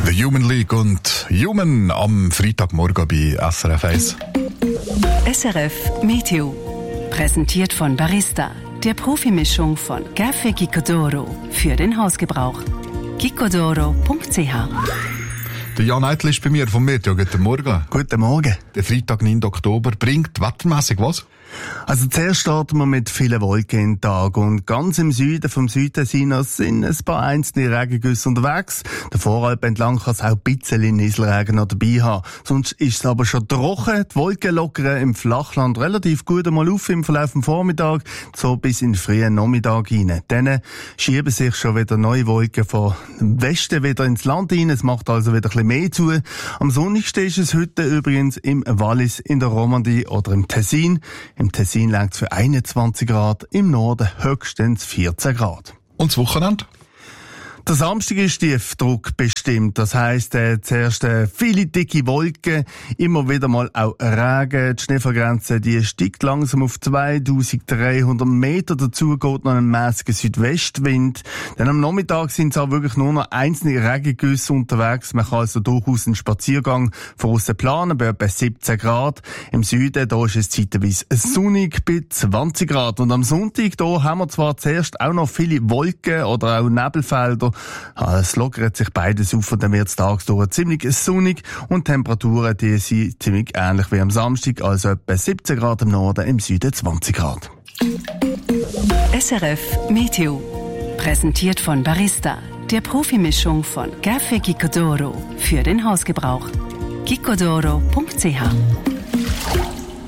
The Human League und Human am Freitagmorgen bei SRF 1. SRF Meteo. Präsentiert von Barista, der Profimischung von Café Gicodoro für den Hausgebrauch. gicodoro.ch. Der Jan Eitel ist bei mir vom Meteo. Guten Morgen. Guten Morgen. Der Freitag, 9. Oktober, bringt wettermässig was? Also zuerst starten wir mit vielen Wolken in den Tag und ganz im Süden vom Südtessinos sind ein paar einzelne Regengüsse unterwegs. Der Voralp entlang kann es auch ein bisschen Nieselregen noch dabei haben. Sonst ist es aber schon trocken. Die Wolken lockern im Flachland relativ gut einmal auf im Verlauf des Vormittags, so bis in den frühen Nachmittag hinein. Dann schieben sich schon wieder neue Wolken von Westen wieder ins Land hinein. Es macht also wieder ein bisschen mehr zu. Am sonnigsten ist es heute übrigens im Wallis, in der Romandie oder im Tessin. Im Tessin langt es für 21 Grad, im Norden höchstens 14 Grad. Und das Wochenende? Der Samstag ist Tiefdruck bestimmt. Das heisst, zuerst viele dicke Wolken, immer wieder mal auch Regen. Die Schneefallgrenze, die steigt langsam auf 2300 Meter. Dazu geht noch ein mäßiger Südwestwind. Dann am Nachmittag sind es auch wirklich nur noch einzelne Regengüsse unterwegs. Man kann also durchaus einen Spaziergang von aussen planen, bei etwa 17 Grad. Im Süden, da ist es zeitweise sonnig bei 20 Grad. Und am Sonntag, da haben wir zwar zuerst auch noch viele Wolken oder auch Nebelfelder. Es lockert sich beides auf und dann wird es tagsdurch ziemlich sonnig und die Temperaturen, die sind ziemlich ähnlich wie am Samstag, also etwa 17 Grad im Norden, im Süden 20 Grad. SRF Meteo. Präsentiert von Barista, der Profimischung von Café Gicodoro für den Hausgebrauch. gicodoro.ch.